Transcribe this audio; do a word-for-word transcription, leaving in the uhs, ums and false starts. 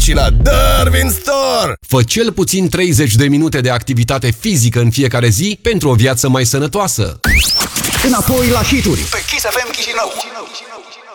și la Darwin Store! Fă cel puțin treizeci de minute de activitate fizică în fiecare zi pentru o viață mai sănătoasă. Înapoi la hituri pe Kiss F M Chișinău.